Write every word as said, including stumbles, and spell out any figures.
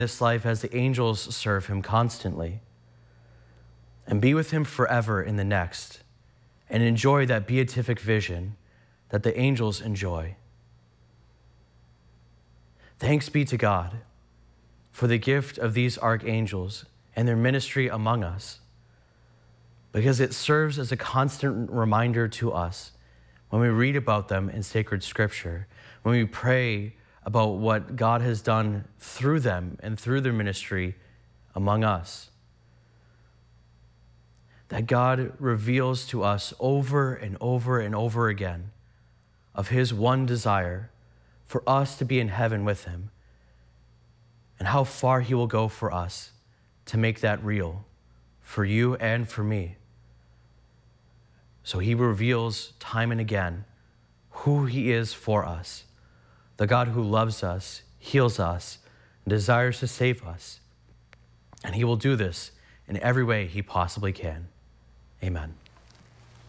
this life as the angels serve him constantly, and be with him forever in the next, and enjoy that beatific vision that the angels enjoy. Thanks be to God for the gift of these archangels and their ministry among us, because it serves as a constant reminder to us when we read about them in sacred scripture, when we pray about what God has done through them and through their ministry among us. That God reveals to us over and over and over again of his one desire for us to be in heaven with him, and how far he will go for us to make that real for you and for me. So he reveals time and again who he is for us, the God who loves us, heals us, and desires to save us. And he will do this in every way he possibly can. Amen.